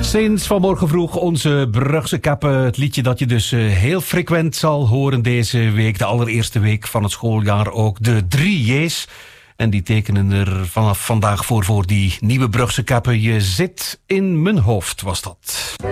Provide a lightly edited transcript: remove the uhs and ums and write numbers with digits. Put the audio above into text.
Sinds vanmorgen vroeg onze Brugse kappen. Het liedje dat je dus heel frequent zal horen deze week. De allereerste week van het schooljaar ook. De 3 J's. En die tekenen er vanaf vandaag voor die nieuwe Brugse kappen. Je zit in mijn hoofd, was dat.